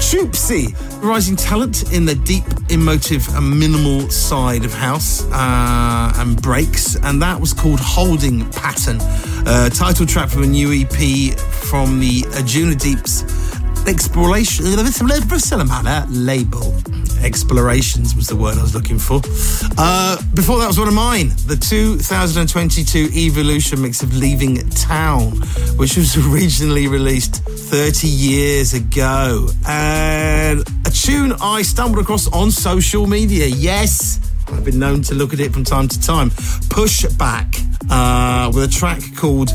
Choopsy, rising talent in the deep, emotive and minimal side of house and breaks, and that was called Holding Pattern, title track from a new EP from the Ajuna Deep's Exploration label. Explorations was the word I was looking for. Before that was one of mine, the 2022 Evolution mix of Leaving Town, which was originally released 30 years ago. And a tune I stumbled across on social media. Yes, I've been known to look at it from time to time. Push Back, with a track called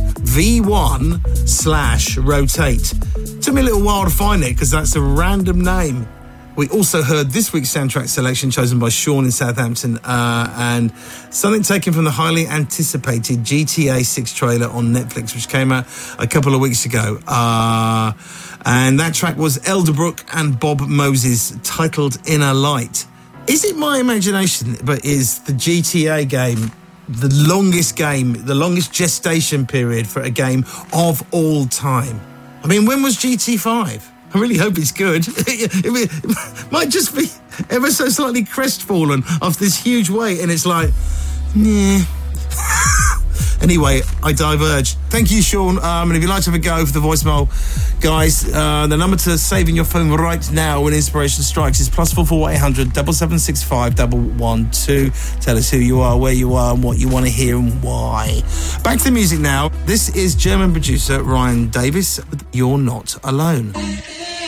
V1/Rotate. Took me a little while to find it because that's a random name. We also heard this week's soundtrack selection chosen by Sean in Southampton, and something taken from the highly anticipated GTA 6 trailer on Netflix, which came out a couple of weeks ago. And that track was Elderbrook and Bob Moses, titled Inner Light. Is it my imagination, but is the GTA game the longest gestation period for a game of all time? I mean, when was GT5? I really hope it's good. It might just be ever so slightly crestfallen off this huge weight, and it's like, nah. Anyway, I diverge. Thank you, Sean. And if you'd like to have a go for the voicemail, guys, the number to save in your phone right now when inspiration strikes is +44 800 7765 112. Tell us who you are, where you are, and what you want to hear and why. Back to the music now. This is German producer Ryan Davis with You're Not Alone.